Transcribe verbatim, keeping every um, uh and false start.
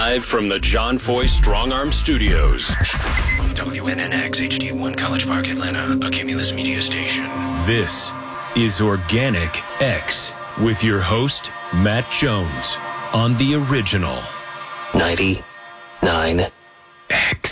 Live from the John Foy Strong Arm Studios. W N N X H D one College Park, Atlanta, a Cumulus Media station. This is Organic X with your host, Matt Jones, on the original ninety-nine X.